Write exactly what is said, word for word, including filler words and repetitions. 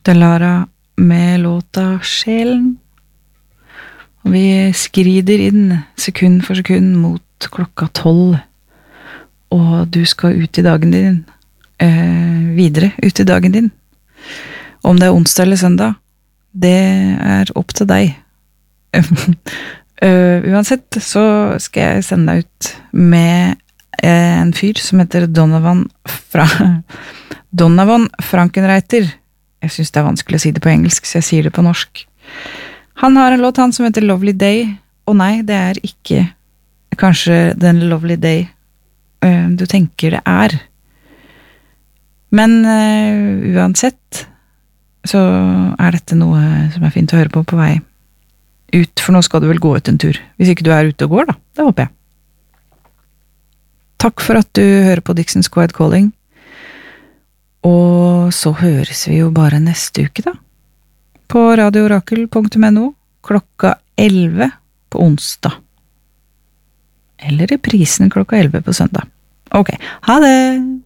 Delara med låta Sjelen. Og vi skrider inn sekund for sekund mot klokka tolv. Og du skal ut i dagen din. Eh, videre ut i dagen din. Om det er onsdag eller søndag, det er opp til deg. uh, uansett så skal jeg sende deg ut med en fyr som heter Donovan fra Donovan Frankenreiter. Jeg synes det er vanskelig å si det på engelsk, så jeg sier det på norsk. Han har en låt han som heter Lovely Day, og nei, det er ikke kanskje den Lovely Day uh, du tenker det er. Men uh, uansett så er dette noe som er fint å høre på på vei ut, for nå skal du vel gå ut en tur. Hvis ikke du er ute og går da, det håper jeg. Takk for at du hører på Dixon's Quiet Calling, og så høres vi jo bare neste uke da, på radio orakel punktum no, klokka elleve på onsdag. Eller reprisen klokka elleve på søndag. Ok, ha det!